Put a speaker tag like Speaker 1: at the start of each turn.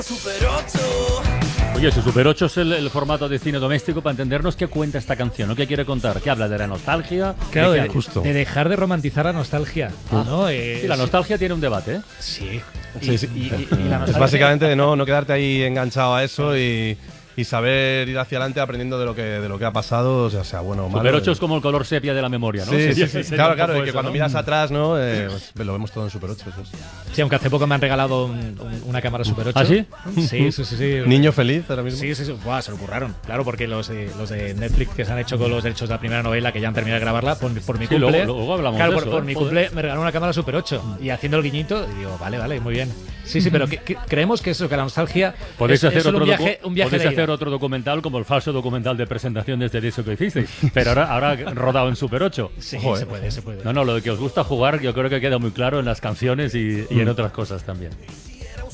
Speaker 1: Super 8.
Speaker 2: Oye, si Super 8 es el formato de cine doméstico, para entendernos, ¿qué cuenta esta canción? ¿No? ¿Qué quiere contar? ¿Qué habla de la nostalgia?
Speaker 3: Claro,
Speaker 2: ¿De
Speaker 3: de,
Speaker 2: qué?
Speaker 4: Justo.
Speaker 3: de dejar de romantizar la nostalgia, ¿no?
Speaker 2: Sí, la nostalgia tiene un debate, ¿eh?
Speaker 3: Sí.
Speaker 4: Sí, sí.
Speaker 3: Y la
Speaker 4: Es
Speaker 3: nostalgia-
Speaker 4: básicamente de no quedarte ahí enganchado a eso y saber ir hacia adelante aprendiendo de lo que ha pasado, o sea bueno o malo.
Speaker 2: Super 8 es como el color sepia de la memoria, ¿no?
Speaker 4: Sí,
Speaker 2: Sería-
Speaker 4: sí, sí.
Speaker 2: sería un
Speaker 4: Claro,
Speaker 2: poco
Speaker 4: y que
Speaker 2: eso,
Speaker 4: cuando
Speaker 2: ¿no?
Speaker 4: miras atrás, ¿no? Pues lo vemos todo en Super 8. Eso es.
Speaker 3: Sí, aunque hace poco me han regalado una cámara Super 8.
Speaker 2: ¿Ah, sí?
Speaker 3: Sí.
Speaker 4: Niño feliz ahora mismo.
Speaker 3: Sí. Buah, se lo curraron. Claro, porque los de Netflix que se han hecho con los derechos de la primera novela, que ya han terminado de grabarla, por mi
Speaker 2: Sí,
Speaker 3: cumple.
Speaker 2: luego hablamos
Speaker 3: claro,
Speaker 2: de
Speaker 3: por,
Speaker 2: eso,
Speaker 3: por
Speaker 2: ¿eh?
Speaker 3: mi
Speaker 2: Joder.
Speaker 3: cumple me regalaron una cámara Super 8. Y haciendo el guiñito, y digo, vale, muy bien. Sí, pero creemos que eso, que la nostalgia
Speaker 2: Podéis
Speaker 3: es
Speaker 2: hacer
Speaker 3: solo
Speaker 2: otro
Speaker 3: un viaje
Speaker 2: podéis
Speaker 3: de ida.
Speaker 2: hacer otro documental como el falso documental de presentación de este disco que hicisteis, pero ahora rodado en Super 8.
Speaker 3: Sí,
Speaker 4: Ojo,
Speaker 3: se puede.
Speaker 2: No, lo de que os gusta jugar yo creo que queda muy claro en las canciones y en otras cosas también.